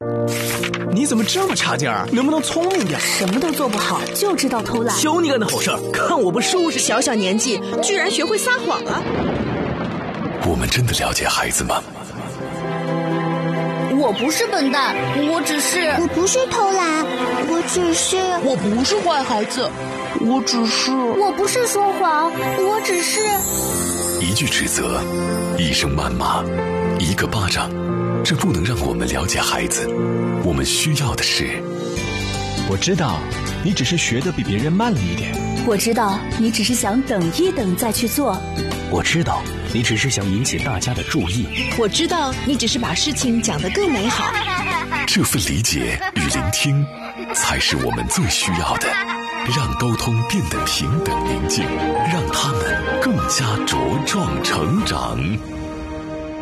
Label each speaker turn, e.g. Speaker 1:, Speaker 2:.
Speaker 1: 你怎么这么差劲儿？能不能聪明点？
Speaker 2: 什么都做不好，就知道偷懒。
Speaker 1: 求你干的好事儿，看我不收拾！
Speaker 2: 小小年纪居然学会撒谎了。
Speaker 3: 我们真的了解孩子吗？
Speaker 4: 我不是笨蛋，我
Speaker 5: 不是偷懒，
Speaker 6: 我不是坏孩子，我
Speaker 5: 不是说谎，我只是……
Speaker 3: 一句指责，一声谩骂，一个巴掌，这不能让我们了解孩子。我们需要的是，
Speaker 7: 我知道你只是学得比别人慢了一点，
Speaker 2: 我知道你只是想等一等再去做，
Speaker 8: 我知道你只是想引起大家的注意，
Speaker 6: 我知道你只是把事情讲得更美好。
Speaker 3: 这份理解与聆听才是我们最需要的，让沟通变得平等宁静，让他们更加茁壮成长。